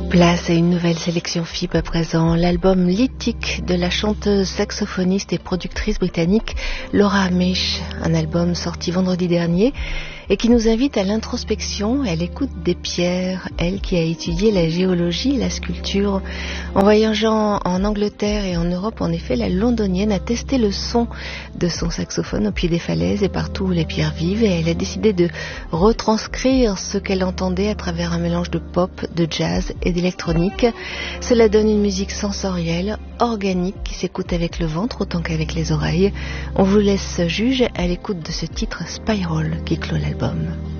Place à une nouvelle sélection FIP à présent, l'album lithique de la chanteuse, saxophoniste et productrice britannique Laura Misch, un album sorti vendredi dernier et qui nous invite à l'introspection et à l'écoute des pierres, elle qui a étudié la géologie et la sculpture. En voyageant en Angleterre et en Europe, en effet, la londonienne a testé le son de son saxophone au pied des falaises et partout où les pierres vivent, et elle a décidé de retranscrire ce qu'elle entendait à travers un mélange de pop, de jazz et d'électronique. Cela donne une musique sensorielle, organique, qui s'écoute avec le ventre autant qu'avec les oreilles. On vous laisse juge à l'écoute de ce titre Spiral qui clôt l'album.